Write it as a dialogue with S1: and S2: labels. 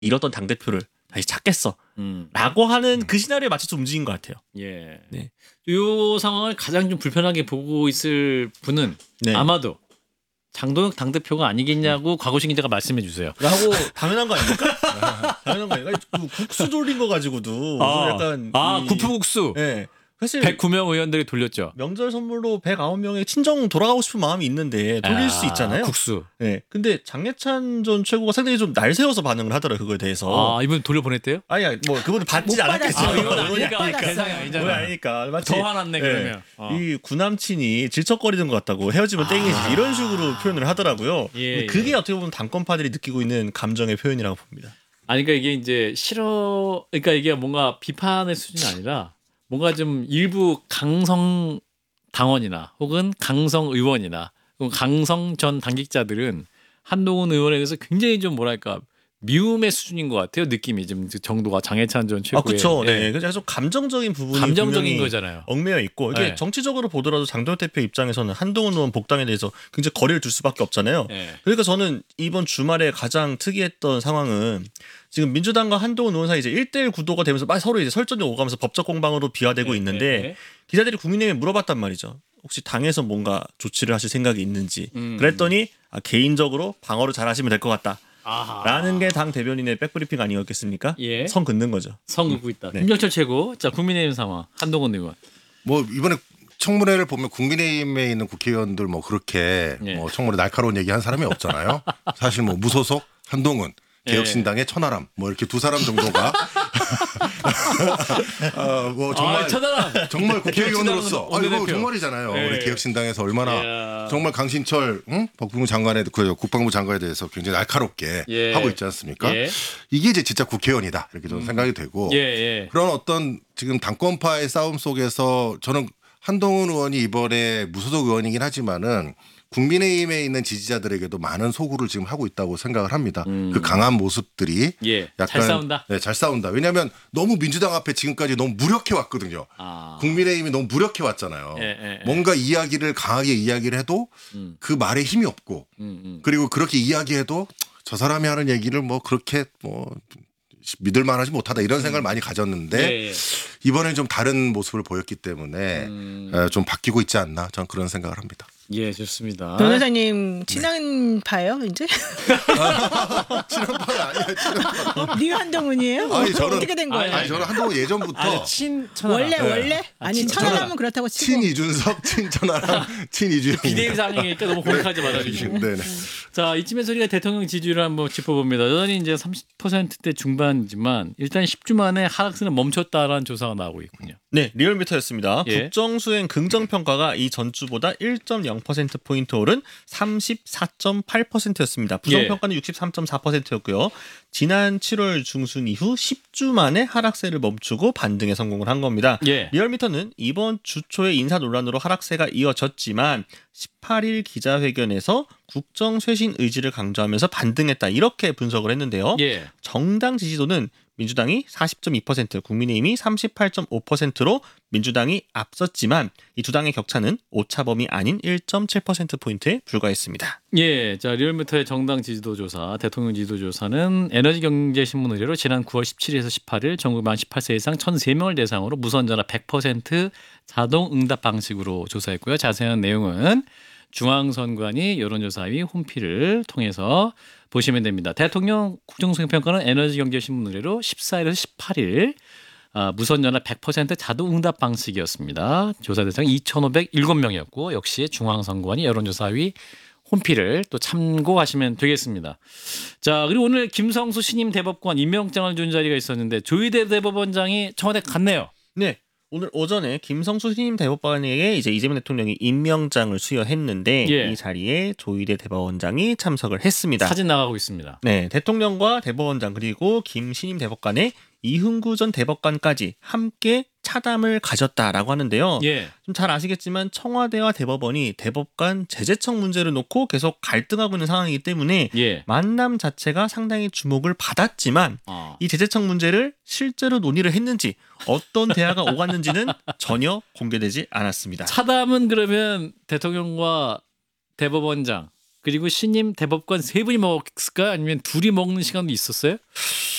S1: 잃었던 당대표를 다시 찾겠어. 라고 하는 그 시나리오에 맞춰서 움직인 것 같아요.
S2: 예.
S1: 네.
S2: 이 상황을 가장 좀 불편하게 보고 있을 분은
S1: 네.
S2: 아마도 장동혁 당대표가 아니겠냐고 과거신 기자가 말씀해 주세요.
S1: 라고 당연한 거 아닙니까? 당연한 거 아닙니까? 국수 돌린 거 가지고도 약간
S2: 구프국수.
S1: 네. 사실
S2: 109명 의원들이 돌렸죠.
S1: 명절 선물로 109명의 친정 돌아가고 싶은 마음이 있는데 돌릴 수 있잖아요.
S2: 국수.
S1: 네. 근데 장해찬 전 최고가 상당히 좀 날 세워서 반응을 하더라고요. 그거에 대해서.
S2: 이분 돌려보냈대요?
S1: 아니야. 뭐 그분은 받지 않았겠죠.
S2: 이건 아니니까 대상이 아니잖아.
S1: 그건 아니니까. 마치
S2: 더 화났네 그러면.
S1: 이 구남친이 질척거리는 것 같다고 헤어지면 땡이지 이런 식으로 표현을 하더라고요.
S2: 예,
S1: 그게 어떻게 보면 당권파들이 느끼고 있는 감정의 표현이라고 봅니다.
S2: 그러니까 이게 이제 그러니까 이게 뭔가 비판의 수준이 아니라 뭔가 좀 일부 강성 당원이나 혹은 강성 의원이나 혹은 강성 전 당직자들은 한동훈 의원에 대해서 굉장히 좀 뭐랄까 미움의 수준인 것 같아요. 느낌이 좀 정도가 장해찬 전 최고의.
S1: 그렇죠. 네. 그래서 좀 감정적인 부분이
S2: 감정적인 거잖아요.
S1: 얽매여 있고 이게
S2: 네.
S1: 정치적으로 보더라도 장동혁 대표 입장에서는 한동훈 의원 복당에 대해서 굉장히 거리를 둘 수밖에 없잖아요.
S2: 네.
S1: 그러니까 저는 이번 주말에 가장 특이했던 상황은 지금 민주당과 한동훈 의원 사이 이제 1대1 구도가 되면서 막 서로 이제 설전이 오가면서 법적 공방으로 비화되고 있는데 기자들이 국민의힘에 물어봤단 말이죠. 혹시 당에서 뭔가 조치를 하실 생각이 있는지. 그랬더니 개인적으로 방어를 잘 하시면 될 것 같다. 라는 게 당 대변인의 백브리핑 아니었겠습니까?
S2: 예.
S1: 선 긋는 거죠.
S2: 선 긋고 있다.
S1: 네.
S2: 김정철 최고. 자, 국민의힘 상황. 한동훈 의원.
S3: 뭐 이번에 청문회를 보면 국민의힘에 있는 국회의원들 뭐 그렇게 뭐 청문회 날카로운 얘기한 사람이 없잖아요. 사실 뭐 무소속 한동훈 개혁신당의 천하람 뭐 이렇게 두 사람 정도가 뭐 정말 정말 국회의원으로서 이거 정말이잖아요. 우리 개혁신당에서 얼마나 정말 강신철 법무부 장관에 국방부 장관에 대해서 굉장히 날카롭게 하고 있지 않습니까? 이게 이제 진짜 국회의원이다 이렇게 저는 생각이 되고 그런 어떤 지금 당권파의 싸움 속에서 저는 한동훈 의원이 이번에 무소속 의원이긴 하지만은 국민의힘에 있는 지지자들에게도 많은 소구를 지금 하고 있다고 생각을 합니다. 그 강한 모습들이 약간
S2: 잘 싸운다.
S3: 네, 잘 싸운다. 왜냐하면 너무 민주당 앞에 지금까지 너무 무력해 왔거든요. 국민의힘이 너무 무력해 왔잖아요. 뭔가 이야기를 강하게 이야기를 해도 그 말에 힘이 없고 그리고 그렇게 이야기해도 저 사람이 하는 얘기를 뭐 그렇게 뭐 믿을 만하지 못하다 이런 생각을 많이 가졌는데 이번엔 좀 다른 모습을 보였기 때문에 좀 바뀌고 있지 않나 저는 그런 생각을 합니다.
S2: 예, 좋습니다.
S4: 변호사님 친한파예요 이제?
S3: 친한파는 아니에요.
S4: 뉴 한동훈이에요?
S3: 아니, 저는,
S4: 어떻게 된 거예요?
S3: 아니 저는 한동훈 예전부터
S4: 원래 아니 천하람은 그렇다고 치고
S3: 친이준석, 친천하람, 친이주영
S2: 비대위 상황이니까 너무 공격하지 말아주시고.
S3: 네네.
S2: 자, 이쯤에서 우리가 대통령 지지율을 한번 짚어봅니다. 여전히 이제 30%대 중반이지만 일단 10주 만에 하락세는 멈췄다라는 조사가 나오고 있군요.
S1: 네, 리얼미터였습니다.
S2: 예.
S1: 국정수행 긍정평가가 이 전주보다 1.0%포인트 오른 34.8%였습니다. 부정평가는 63.4%였고요. 지난 7월 중순 이후 10주 만에 하락세를 멈추고 반등에 성공을 한 겁니다. 리얼미터는 이번 주 초에 인사 논란으로 하락세가 이어졌지만 18일 기자회견에서 국정 쇄신 의지를 강조하면서 반등했다 이렇게 분석을 했는데요. 정당 지지도는 민주당이 40.2%, 국민의힘이 38.5%로 민주당이 앞섰지만 이 두 당의 격차는 오차범위 아닌 1.7%포인트에 불과했습니다.
S2: 예, 자 리얼미터의 정당 지지도 조사, 대통령 지지도 조사는 에너지경제신문 의뢰로 지난 9월 17일에서 18일 전국 만 18세 이상 1,003명을 대상으로 무선전화 100% 자동 응답 방식으로 조사했고요. 자세한 내용은 중앙선관위 여론조사위 홈피를 통해서 보시면 됩니다. 대통령 국정수행평가는 에너지경제신문 의뢰로 14일에서 18일 무선전화 100% 자동응답 방식이었습니다. 조사 대상 2,507명이었고 역시 중앙선관위 여론조사위 홈피를 또 참고하시면 되겠습니다. 자, 그리고 오늘 김성수 신임 대법관 임명장을 준 자리가 있었는데 조희대 대법원장이 청와대 갔네요.
S1: 네. 오늘 오전에 김성수 신임 대법관에게 이제 이재명 대통령이 임명장을 수여했는데 이 자리에 조희대 대법원장이 참석을 했습니다.
S2: 사진 나가고 있습니다.
S1: 네, 대통령과 대법원장 그리고 김 신임 대법관의 이흥구 전 대법관까지 함께 차담을 가졌다라고 하는데요. 좀 잘 아시겠지만 청와대와 대법원이 대법관 제재청 문제를 놓고 계속 갈등하고 있는 상황이기 때문에 만남 자체가 상당히 주목을 받았지만 이 제재청 문제를 실제로 논의를 했는지 어떤 대화가 오갔는지는 전혀 공개되지 않았습니다.
S2: 차담은 그러면 대통령과 대법원장 그리고 신임 대법관 세 분이 먹었을까요? 아니면 둘이 먹는 시간도 있었어요?